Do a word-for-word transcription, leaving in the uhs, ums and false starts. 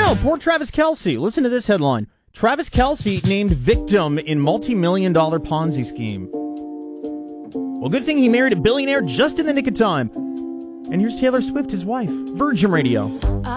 know. Poor Travis Kelce. Listen to this headline. Travis Kelce named victim in multi-million dollar Ponzi scheme. Well, good thing he married a billionaire just in the nick of time. And here's Taylor Swift, his wife. Virgin Radio.